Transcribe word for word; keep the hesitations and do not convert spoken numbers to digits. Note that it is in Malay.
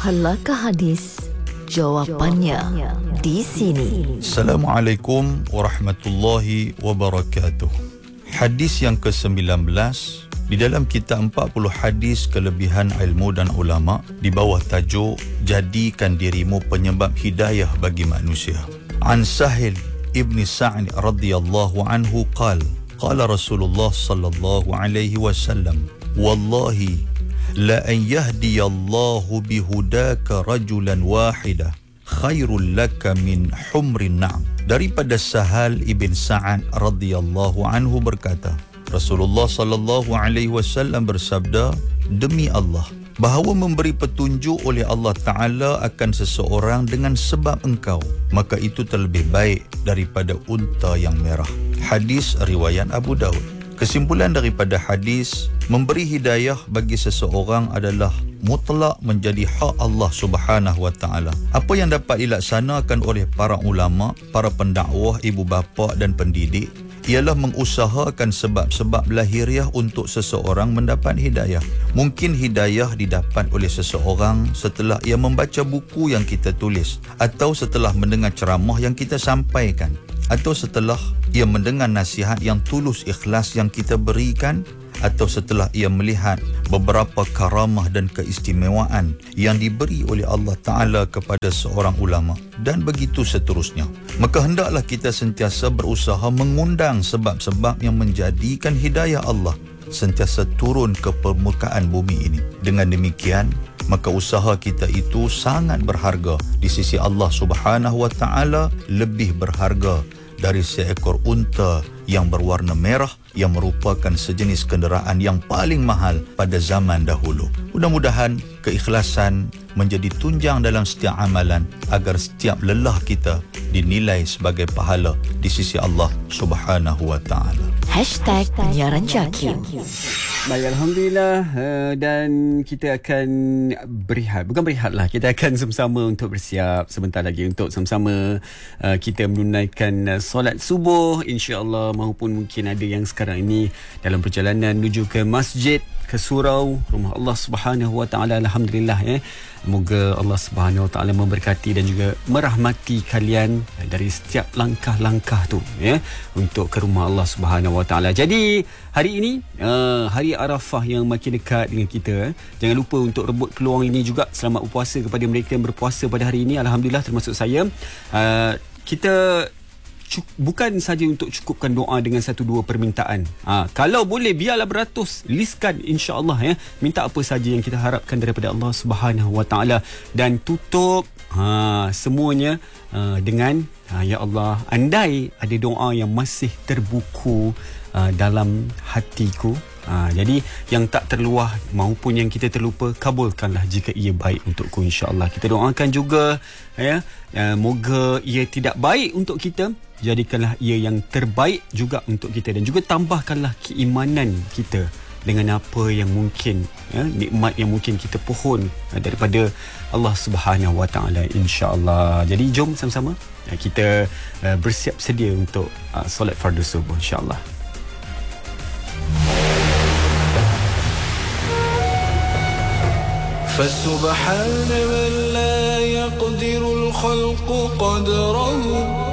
Halakah hadis? Jawapannya di sini. Assalamualaikum warahmatullahi wabarakatuh. Hadis yang ke sembilan belas di dalam kitab empat puluh hadis kelebihan ilmu dan ulama di bawah tajuk Jadikan dirimu penyebab hidayah bagi manusia. An Sahil ibn Sa'd radhiyallahu anhu qala qala Rasulullah sallallahu alaihi wasallam wallahi la an yahdiyallahu bihudaka rajulan wahida khairul laka min humrin na'am. Daripada Sahal ibn Sa'ad radhiyallahu anhu berkata, Rasulullah sallallahu alaihi wasallam bersabda, demi Allah, bahawa memberi petunjuk oleh Allah Ta'ala akan seseorang dengan sebab engkau, maka itu terlebih baik daripada unta yang merah. Hadis riwayat Abu Daud. Kesimpulan daripada hadis, memberi hidayah bagi seseorang adalah mutlak menjadi hak Allah Subhanahu Wa Taala. Apa yang dapat dilaksanakan oleh para ulama, para pendakwah, ibu bapa dan pendidik ialah mengusahakan sebab-sebab lahiriah untuk seseorang mendapat hidayah. Mungkin hidayah didapat oleh seseorang setelah ia membaca buku yang kita tulis, atau setelah mendengar ceramah yang kita sampaikan, atau setelah ia mendengar nasihat yang tulus ikhlas yang kita berikan, atau setelah ia melihat beberapa karamah dan keistimewaan yang diberi oleh Allah Ta'ala kepada seorang ulama, dan begitu seterusnya. Maka hendaklah kita sentiasa berusaha mengundang sebab-sebab yang menjadikan hidayah Allah sentiasa turun ke permukaan bumi ini. Dengan demikian, maka usaha kita itu sangat berharga di sisi Allah Subhanahu Wa Ta'ala, lebih berharga dari seekor unta yang berwarna merah yang merupakan sejenis kenderaan yang paling mahal pada zaman dahulu. Mudah-mudahan keikhlasan menjadi tunjang dalam setiap amalan agar setiap lelah kita dinilai sebagai pahala di sisi Allah Subhanahu Wa Ta'ala. Hashtag Penyiaran Jakim. Baik, Alhamdulillah, uh, dan kita akan berehat. Bukan berehat lah, kita akan sama-sama untuk bersiap sebentar lagi untuk sama-sama uh, kita menunaikan uh, solat subuh, insya-Allah, maupun mungkin ada yang sekarang ini dalam perjalanan menuju ke masjid, ke surau rumah Allah Subhanahu Wa Taala. Alhamdulillah, ya. Semoga Allah Subhanahu Wa Taala memberkati dan juga merahmati kalian dari setiap langkah-langkah tu, ya, untuk ke rumah Allah Subhanahu Wa Taala. Jadi hari ini uh, hari Arafah yang makin dekat dengan kita. Eh. Jangan lupa untuk rebut peluang ini juga. Selamat berpuasa kepada mereka yang berpuasa pada hari ini. Alhamdulillah, termasuk saya. Uh, kita bukan saja untuk cukupkan doa dengan satu dua permintaan. Ha, kalau boleh biarlah beratus, listkan, insya-Allah, ya. Minta apa saja yang kita harapkan daripada Allah Subhanahu Wa Taala, dan tutup ha, semuanya uh, dengan ha, ya Allah, andai ada doa yang masih terbuku uh, dalam hatiku, Ha, jadi yang tak terluah maupun yang kita terlupa, kabulkanlah jika ia baik untukku, insya-Allah. Kita doakan juga, ya, uh, moga ia tidak baik untuk kita, jadikanlah ia yang terbaik juga untuk kita, dan juga tambahkanlah keimanan kita dengan apa yang mungkin, ya, nikmat yang mungkin kita pohon uh, daripada Allah Subhanahu Wa Taala, insya-Allah. Jadi jom sama-sama uh, kita uh, bersiap sedia untuk uh, solat fardu subuh, insya-Allah. فسبحان من لا يقدر الخلق قدره